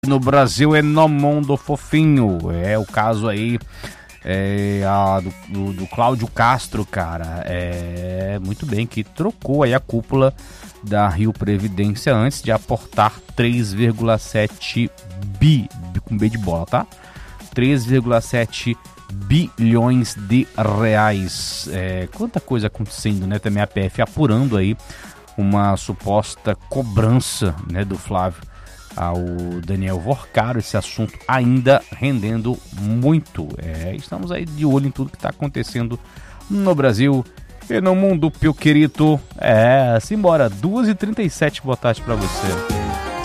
No Brasil é no mundo fofinho. É o caso aí do Cláudio Castro, cara. Muito bem, que trocou aí a cúpula da Rio Previdência antes de aportar 3,7 com B de bola, tá? 3,7 bilhões de reais. Quanta coisa acontecendo, né? Também a PF apurando aí uma suposta cobrança, né, do Flávio ao Daniel Vorcaro, esse assunto ainda rendendo muito. Estamos aí de olho em tudo que está acontecendo no Brasil e no mundo, meu querido. Simbora, 2h37, boa tarde para você.